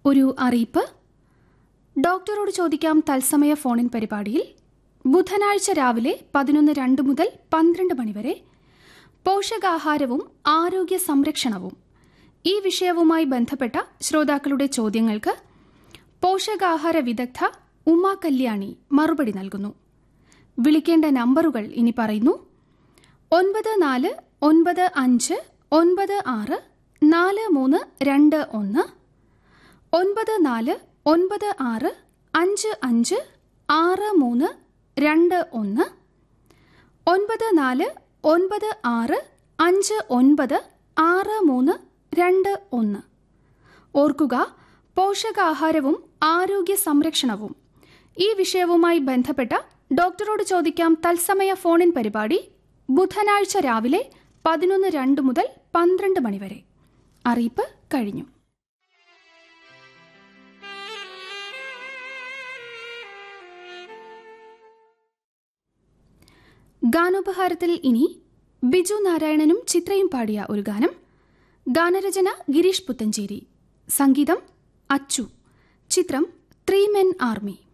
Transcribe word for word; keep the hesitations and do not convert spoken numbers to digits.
ഒരു അറിയിപ്പ്. ഡോക്ടറോട് ചോദിക്കാം തത്സമയ ഫോണിൻ പരിപാടിയിൽ ബുധനാഴ്ച രാവിലെ പതിനൊന്ന് രണ്ട് മുതൽ പന്ത്രണ്ട് മണിവരെ പോഷകാഹാരവും ആരോഗ്യ സംരക്ഷണവും ഈ വിഷയവുമായി ബന്ധപ്പെട്ട ശ്രോതാക്കളുടെ ചോദ്യങ്ങൾക്ക് പോഷകാഹാര വിദഗ്ധ ഉമാ കല്യാണി മറുപടി നൽകുന്നു. വിളിക്കേണ്ട നമ്പറുകൾ ഇനി പറയുന്നു: ഒൻപത് നാല് ഒൻപത് അഞ്ച് ഒൻപത് ആറ് നാല് മൂന്ന് രണ്ട് ഒന്ന്, ഒൻപത് നാല് ഒൻപത് ആറ് അഞ്ച് അഞ്ച് ആറ് മൂന്ന് രണ്ട് ഒന്ന്, ഒൻപത് നാല് ഒൻപത് ആറ് അഞ്ച് ഒൻപത് ആറ് മൂന്ന് രണ്ട് ഒന്ന്. ഓർക്കുക, പോഷകാഹാരവും ആരോഗ്യ സംരക്ഷണവും ഈ വിഷയവുമായി ബന്ധപ്പെട്ട ഡോക്ടറോട് ചോദിക്കാം തത്സമയ ഫോണിൻ പരിപാടി ബുധനാഴ്ച രാവിലെ പതിനൊന്ന് രണ്ട് മുതൽ പന്ത്രണ്ട് മണിവരെ. അറിയിപ്പ് കഴിഞ്ഞു. ഗാനോപഹാരത്തിൽ ഇനി ബിജു നാരായണനും ചിത്രയും പാടിയ ഒരു ഗാനം. ഗാനരചന ഗിരീഷ് പുത്തഞ്ചേരി, സംഗീതം അച്ചു. ചിത്രം ത്രീ മെൻ ആർമി.